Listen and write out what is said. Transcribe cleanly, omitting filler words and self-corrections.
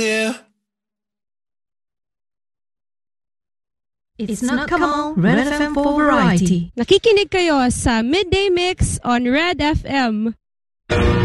Yeah. It's not Kamal, Red FM for variety. Nakikinig kayo sa Midday Mix on Red FM.